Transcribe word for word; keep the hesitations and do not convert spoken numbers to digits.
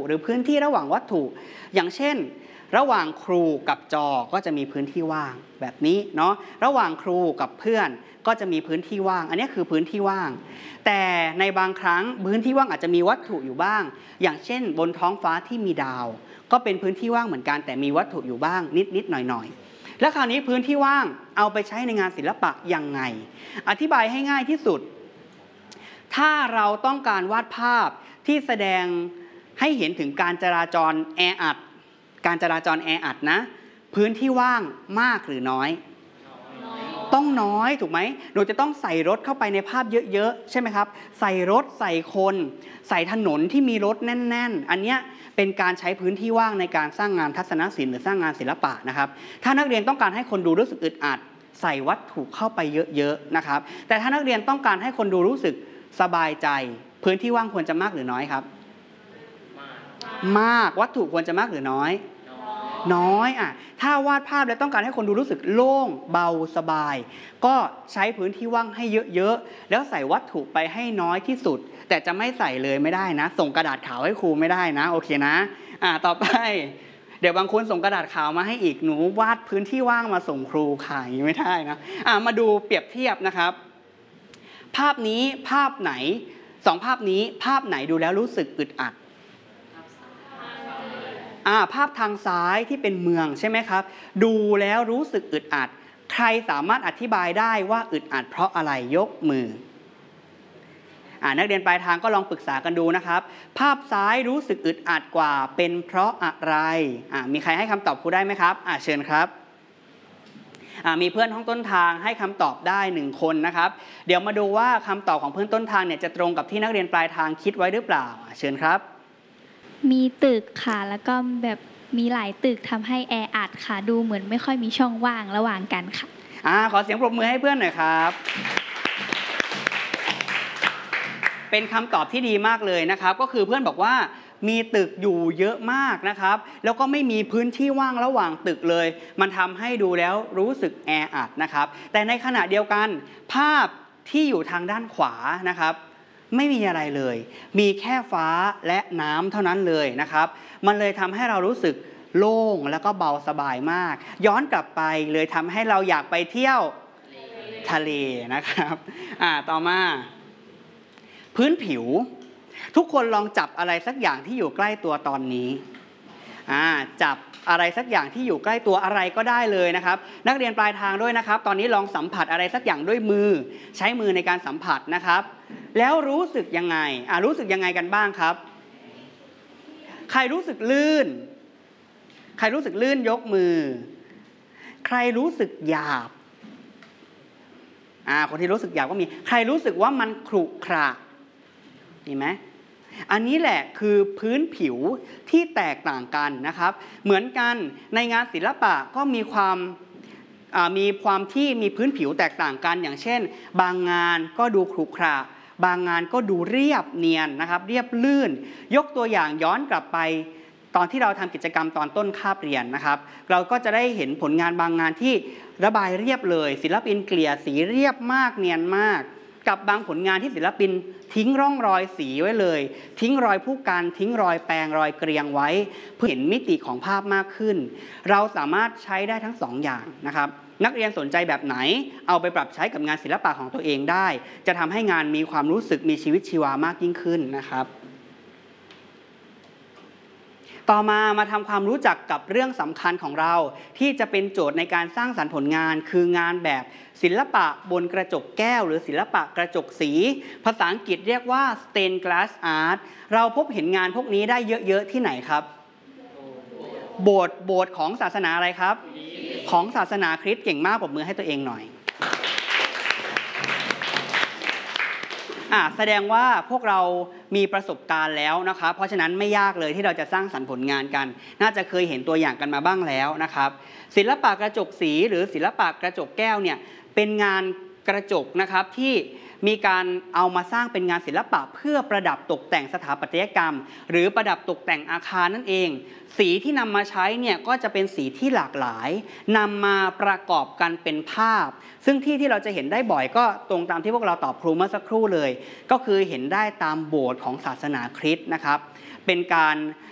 หรือพื้นที่ระหว่างวัตถุอย่างเช่นระหว่างครูกับจอก็จะมีพื้นที่ว่างแบบนี้เนาะระหว่างครูกับเพื่อนก็จะมีพื้นที่ว่างอันนี้คือพื้นที่ว่างแต่ในบางครั้งพื้นที่ว่างอาจจะมีวัตถุอยู่บ้างอย่างเช่นบนท้องฟ้าที่มีดาวก็เป็นพื้นที่ว่างเหมือนกันแต่มีวัตถุอยู่บ้างนิดๆหน่อยๆแล้วคราวนี้พื้นที่ว่างเอาไปใช้ในงานศิลปะยังไงอธิบายให้ง่ายที่สุดถ้าเราต้องการวาดภาพที่แสดงให้เห็นถึงการจราจรแออัดการจราจรแออัดนะพื้นที่ว่างมากหรือน้อยต้องน้อยถูกไหมเราจะต้องใส่รถเข้าไปในภาพเยอะๆใช่ไหมครับใส่รถใส่คนใส่ถนนที่มีรถแน่นๆอันนี้เป็นการใช้พื้นที่ว่างในการสร้างงานทัศนศิลป์หรือสร้างงานศิลปะนะครับถ้านักเรียนต้องการให้คนดูรู้สึกอึดอัดใส่วัตถุเข้าไปเยอะๆนะครับแต่ถ้านักเรียนต้องการให้คนดูรู้สึกสบายใจพื้นที่ว่างควรจะมากหรือน้อยครับมากวัตถุควรจะมากหรือน้อยน้อยอ่ะถ้าวาดภาพแล้วต้องการให้คนดูรู้สึกโล่งเบาสบายก็ใช้พื้นที่ว่างให้เยอะๆแล้วใส่วัตถุไปให้น้อยที่สุดแต่จะไม่ใส่เลยไม่ได้นะส่งกระดาษขาวให้ครูไม่ได้นะโอเคนะอ่าต่อไปเดี๋ยวบางคนส่งกระดาษขาวมาให้อีกหนูวาดพื้นที่ว่างมาส่งครูค่ะไม่ได้นะอ่ามาดูเปรียบเทียบนะครับภาพนี้ภาพไหนสองภาพนี้ภาพไหนดูแล้วรู้สึกอึดอัดอ่าภาพทางซ้ายที่เป็นเมืองใช่ไหมครับดูแล้วรู้สึกอึดอัดใครสามารถอธิบายได้ว่าอึดอัดเพราะอะไรยกมืออ่านักเรียนปลายทางก็ลองปรึกษากันดูนะครับภาพซ้ายรู้สึกอึดอัดกว่าเป็นเพราะอะไรอ่ามีใครให้คำตอบครูได้ไหมครับอ่าเชิญครับอ่ามีเพื่อนห้องต้นทางให้คำตอบได้หนึ่งคนนะครับเดี๋ยวมาดูว่าคำตอบของเพื่อนต้นทางเนี่ยจะตรงกับที่นักเรียนปลายทางคิดไว้หรือเปล่าเชิญครับมีตึกค่ะแล้วก็แบบมีหลายตึกทำให้แออัดค่ะดูเหมือนไม่ค่อยมีช่องว่างระหว่างกันค่ะอ่าขอเสียงปรบมือให้เพื่อนหน่อยครับเป็นคำตอบที่ดีมากเลยนะครับก็คือเพื่อนบอกว่ามีตึกอยู่เยอะมากนะครับแล้วก็ไม่มีพื้นที่ว่างระหว่างตึกเลยมันทำให้ดูแล้วรู้สึกแออัดนะครับแต่ในขณะเดียวกันภาพที่อยู่ทางด้านขวานะครับไม่มีอะไรเลยมีแค่ฟ้าและน้ำเท่านั้นเลยนะครับมันเลยทำให้เรารู้สึกโล่งแล้วก็เบาสบายมากย้อนกลับไปเลยทำให้เราอยากไปเที่ยวทะเลนะครับอ่าต่อมาพื้นผิวทุกคนลองจับอะไรสักอย่างที่อยู่ใกล้ตัวตอนนี้อ่าจับอะไรสักอย่างที่อยู่ใกล้ตัวอะไรก็ได้เลยนะครับนักเรียนปลายทางด้วยนะครับตอนนี้ลองสัมผัสอะไรสักอย่างด้วยมือใช้มือในการสัมผัสนะครับแล้วรู้สึกยังไงอ่ารู้สึกยังไงกันบ้างครับใครรู้สึกลื่นใครรู้สึกลื่นยกมือใครรู้สึกหยาบอ่าคนที่รู้สึกหยาบก็มีใครรู้สึกว่ามันขรุขระมีไหมอันนี้แหละคือพื้นผิวที่แตกต่างกันนะครับเหมือนกันในงานศิลปะก็มีความมีความที่มีพื้นผิวแตกต่างกันอย่างเช่นบางงานก็ดูขรุขระบางงานก็ดูเรียบเนียนนะครับเรียบลื่นยกตัวอย่างย้อนกลับไปตอนที่เราทำกิจกรรมตอนต้นคาบเรียนนะครับเราก็จะได้เห็นผลงานบางงานที่ระบายเรียบเลยศิลปินเกลี่ยสีเรียบมากเนียนมากกับบางผลงานที่ศิลปินทิ้งร่องรอยสีไว้เลยทิ้งรอยผู้กันทิ้งรอยแปรงรอยเกรียงไว้เพื่อเห็นมิติของภาพมากขึ้นเราสามารถใช้ได้ทั้งสองอย่างนะครับนักเรียนสนใจแบบไหนเอาไปปรับใช้กับงานศิลปะของตัวเองได้จะทำให้งานมีความรู้สึกมีชีวิตชีวามากยิ่งขึ้นนะครับต่อมามาทำความรู้จักกับเรื่องสำคัญของเราที่จะเป็นโจทย์ในการสร้างสรรค์ผลงานคืองานแบบศิลปะบนกระจกแก้วหรือศิลปะกระจกสีภาษาอังกฤษเรียกว่า stained glass art เราพบเห็นงานพวกนี้ได้เยอะๆที่ไหนครับโบสถ์โบสถ์ของศาสนาอะไรครับของศาสนาคริสต์เก่งมากปรบมือให้ตัวเองหน่อยอ่ะแสดงว่าพวกเรามีประสบการณ์แล้วนะครับเพราะฉะนั้นไม่ยากเลยที่เราจะสร้างสรรค์ผลงานกันน่าจะเคยเห็นตัวอย่างกันมาบ้างแล้วนะครับศิลปะกระจกสีหรือศิลปะกระจกแก้วเนี่ยเป็นงานกระจกนะครับที่มีการเอามาสร้างเป็นงานศิลปะเพื่อประดับตกแต่งสถาปัตยกรรมหรือประดับตกแต่งอาคารนั่นเองสีที่นำมาใช้เนี่ยก็จะเป็นสีที่หลากหลายนำมาประกอบกันเป็นภาพซึ่งที่ที่เราจะเห็นได้บ่อยก็ตรงตามที่พวกเราตอบครูเมื่อสักครู่เลยก็คือเห็นได้ตามโบสถ์ของศาสนาคริสต์นะครับเป็นการ